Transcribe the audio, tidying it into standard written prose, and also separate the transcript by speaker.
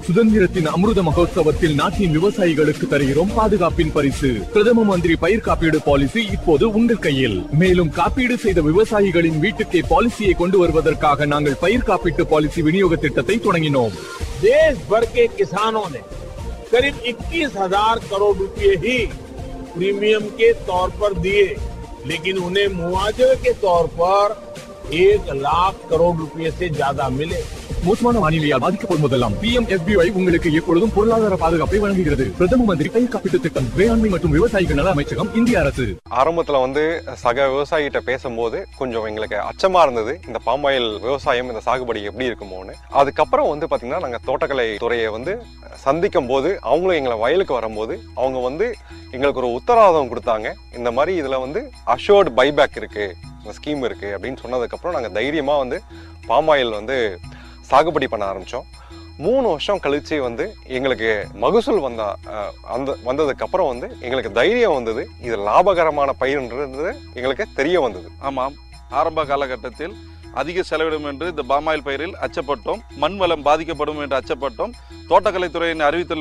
Speaker 1: சுதந்திரத்தின் அமிர்த மகோத்சவத்தில் நாட்டின் விவசாயிகளுக்கு தருகிறோம் பாதுகாப்பின் பரிசு. பிரதம மந்திரி பயிர் காப்பீடு பாலிசி இப்போது உங்கள் கையில். மேலும் காப்பீடு செய்த விவசாயிகளின் வீட்டுக்கே பாலிசியை கொண்டு வருவதற்காக நாங்கள் பயிர் காப்பீட்டு பாலிசி விநியோக திட்டத்தை தொடங்கினோம்.
Speaker 2: देश भर के किसानों ने करीब 21,000 करोड़ रुपए ही प्रीमियम के तौर पर दिए, लेकिन उन्हें मुआवजे के तौर पर 1 लाख करोड़ रुपए से ज्यादा मिले.
Speaker 1: மோசமான வானிலையால் பாதிக்கப்படும் போதெல்லாம் PMFBY உங்களுக்கு எப்பொழுதும் பொருளாதார பாதுகாப்பை வழங்குகிறது. பிரதம மந்திரி பயிர் காப்பீட்டு திட்டம், வேளாண்மை மற்றும் விவசாயிகள் நல அமைச்சகம், இந்திய அரசு.
Speaker 3: ஆரம்பத்துல சக விவசாயிகிட்ட பேசும்போது கொஞ்சம் எங்களுக்கு அச்சமா இருந்தது, இந்த பாமாயில் விவசாயம், இந்த சாகுபடி எப்படி இருக்குமோன்னு. அதுக்கப்புறம் பாத்தீங்கன்னா நாங்க தோட்டக்கலை துறையை சந்திக்கும் போது, அவங்களும் எங்களை வயலுக்கு வரும்போது அவங்க எங்களுக்கு ஒரு உத்தரவாதம் கொடுத்தாங்க. இந்த மாதிரி இதுல அஷோர்ட் பைபேக் இருக்கு, ஸ்கீம் இருக்கு அப்படின்னு சொன்னதுக்கு அப்புறம் நாங்க தைரியமா பாமாயில் சாகுபடி பண்ண ஆரம்பிச்சோம். 3 வருஷம் கழிச்சு எங்களுக்கு மகசூல் வந்ததுக்கு அப்புறம் எங்களுக்கு தைரியம் வந்தது, இது லாபகரமான பயிர்ன்றது எங்களுக்கு தெரிய வந்தது.
Speaker 4: ஆமாம், ஆரம்ப காலகட்டத்தில் அதிக செலவிடும் என்று இந்த பாமாயில் பயிரில் அச்சப்பட்டோம், மண் வளம் பாதிக்கப்படும் என்று அச்சப்பட்டோம். தோட்டக்கலைத்துறையின் அறிவித்தல்